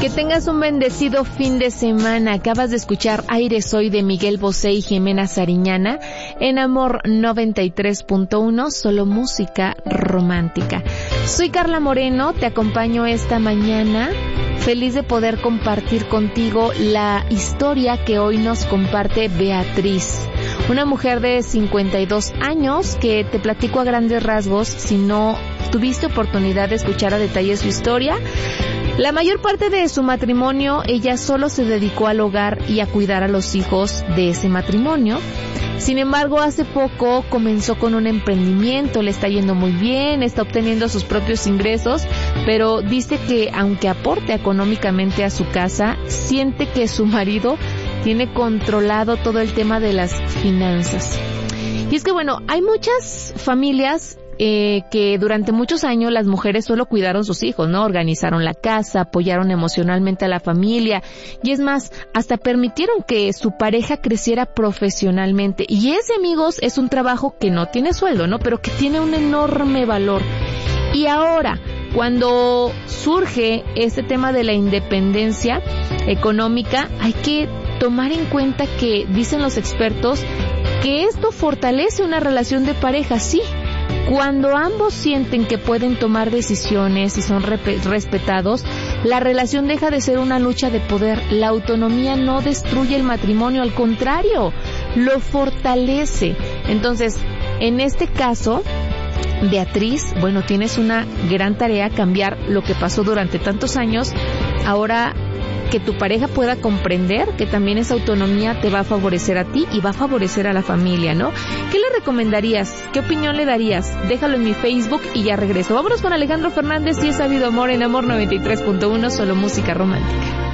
Que tengas un bendecido fin de semana. Acabas de escuchar Aire Soy de Miguel Bosé y Jimena Sariñana en Amor 93.1, solo música romántica. Soy Carla Moreno, te acompaño esta mañana. Feliz de poder compartir contigo la historia que hoy nos comparte Beatriz, una mujer de 52 años que te platico a grandes rasgos. Si no tuviste oportunidad de escuchar a detalle su historia, la mayor parte de su matrimonio ella solo se dedicó al hogar y a cuidar a los hijos de ese matrimonio. Sin embargo, hace poco comenzó con un emprendimiento, le está yendo muy bien, está obteniendo sus propios ingresos, pero dice que aunque aporte económicamente a su casa, siente que su marido tiene controlado todo el tema de las finanzas. Y es que bueno, hay muchas familias que durante muchos años las mujeres solo cuidaron sus hijos, ¿no? Organizaron la casa, apoyaron emocionalmente a la familia y es más, hasta permitieron que su pareja creciera profesionalmente. Y ese, amigos, es un trabajo que no tiene sueldo, ¿no? Pero que tiene un enorme valor. Y ahora, cuando surge este tema de la independencia económica, hay que tomar en cuenta que, dicen los expertos, que esto fortalece una relación de pareja, sí. Cuando ambos sienten que pueden tomar decisiones y son respetados, la relación deja de ser una lucha de poder. La autonomía no destruye el matrimonio, al contrario, lo fortalece. Entonces, en este caso, Beatriz, bueno, tienes una gran tarea, cambiar lo que pasó durante tantos años. Ahora, que tu pareja pueda comprender que también esa autonomía te va a favorecer a ti y va a favorecer a la familia, ¿no? ¿Qué le recomendarías? ¿Qué opinión le darías? Déjalo en mi Facebook y ya regreso. Vámonos con Alejandro Fernández y Es Sabido Amor en Amor 93.1, solo música romántica.